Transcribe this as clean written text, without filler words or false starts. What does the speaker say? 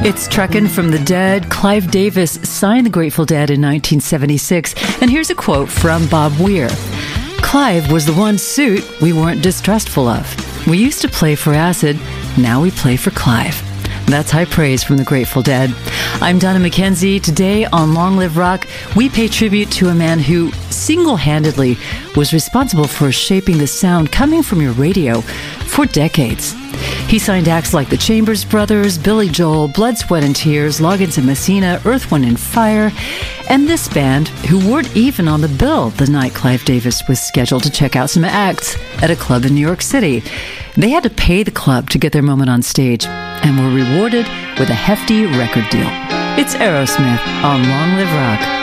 It's Trekkin' from the Dead. Clive Davis signed the Grateful Dead in 1976, and here's a quote from Bob Weir. Clive was the one suit we weren't distrustful of. We used to play for acid, now we play for Clive. That's high praise from the Grateful Dead. I'm Donna McKenzie. Today on Long Live Rock, we pay tribute to a man who single-handedly was responsible for shaping the sound coming from your radio for decades. He signed acts like the Chambers Brothers, Billy Joel, Blood, Sweat and Tears, Loggins and Messina, Earth, Wind and Fire, and this band, who weren't even on the bill the night Clive Davis was scheduled to check out some acts at a club in New York City. They had to pay the club to get their moment on stage and were rewarded with a hefty record deal. It's Aerosmith on Long Live Rock.